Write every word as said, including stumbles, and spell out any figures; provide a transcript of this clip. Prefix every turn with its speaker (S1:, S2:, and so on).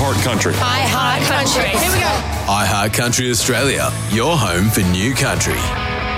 S1: Heart Country.
S2: I Heart Country. Here we go.
S3: I Heart Country Australia, your home for new country.